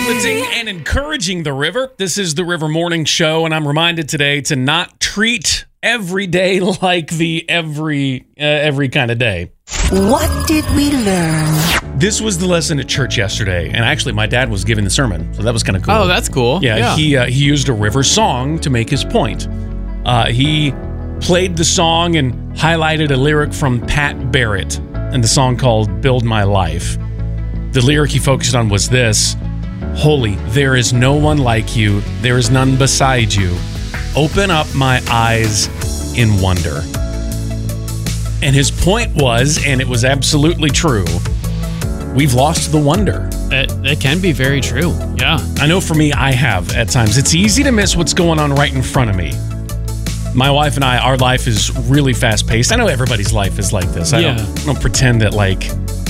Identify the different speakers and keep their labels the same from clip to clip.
Speaker 1: uplifting and encouraging the river. This is the River Morning Show, and I'm reminded today to not treat every day like the every kind of day.
Speaker 2: What did we learn?
Speaker 1: This was the lesson at church yesterday, and actually my dad was giving the sermon, so that was kind of cool.
Speaker 3: Oh, that's cool.
Speaker 1: Yeah. He used a river song to make his point. He played the song and highlighted a lyric from Pat Barrett and the song called Build My Life. The lyric he focused on was this: Holy, there is no one like you. There is none beside you. Open up my eyes in wonder. And his point was, and it was absolutely true, we've lost the wonder.
Speaker 3: That can be very true. Yeah.
Speaker 1: I know for me, I have at times. It's easy to miss what's going on right in front of me. My wife and I, our life is really fast-paced. I know everybody's life is like this. I don't pretend that like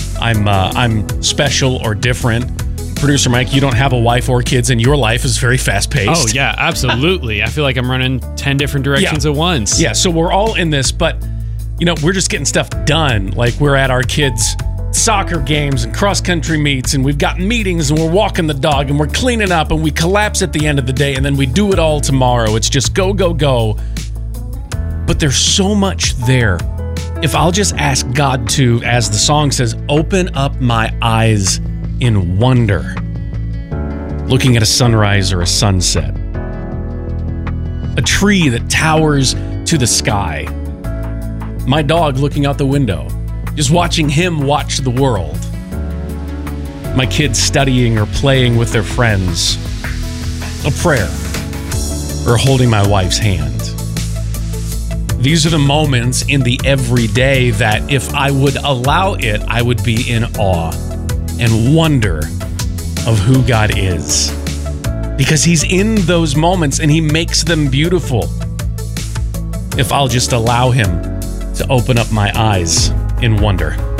Speaker 1: I'm special or different. Producer Mike, you don't have a wife or kids, and your life is very fast-paced.
Speaker 3: Oh, yeah, absolutely. I feel like I'm running 10 different directions at once.
Speaker 1: Yeah, so we're all in this, but, you know, we're just getting stuff done. Like, we're at our kids' soccer games and cross-country meets, and we've got meetings, and we're walking the dog, and we're cleaning up, and we collapse at the end of the day, and then we do it all tomorrow. It's just go, go, go. But there's so much there. If I'll just ask God to, as the song says, open up my eyes in wonder, looking at a sunrise or a sunset, a tree that towers to the sky, my dog looking out the window, just watching him watch the world, my kids studying or playing with their friends, a prayer, or holding my wife's hand. These are the moments in the everyday that if I would allow it, I would be in awe and wonder of who God is. Because he's in those moments and he makes them beautiful. If I'll just allow him to open up my eyes in wonder.